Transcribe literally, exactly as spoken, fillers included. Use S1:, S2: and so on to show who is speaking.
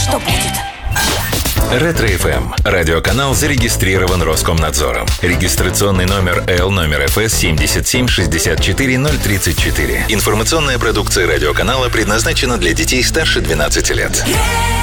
S1: что будет.
S2: Ретро-эф эм. Радиоканал зарегистрирован Роскомнадзором. Регистрационный номер Л номер эф эс семь семь шесть четыре ноль три четыре. Информационная продукция радиоканала предназначена для детей старше двенадцати лет.